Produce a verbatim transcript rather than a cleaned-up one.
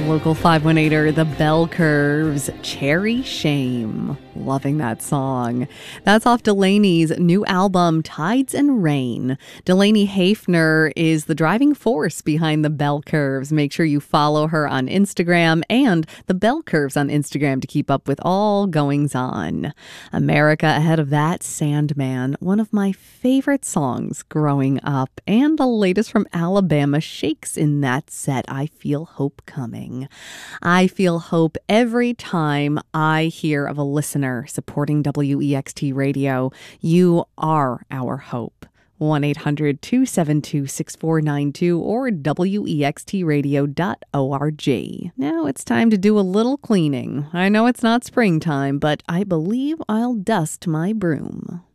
Local five one eighter, The Bell Curves, Cherry Shame. Loving that song. That's off Delaney's new album, Tides and Rain. Delaney Hafner is the driving force behind The Bell Curves. Make sure you follow her on Instagram and The Bell Curves on Instagram to keep up with all goings on. America ahead of that, Sandman, one of my favorite songs growing up. And the latest from Alabama, Shakes in that set, I Feel Hope Coming. I feel hope every time I hear of a listener supporting W E X T Radio. You are our hope. one eight hundred two seven two six four nine two or W E X T radio dot org. Now it's time to do a little cleaning. I know it's not springtime, but I believe I'll dust my broom.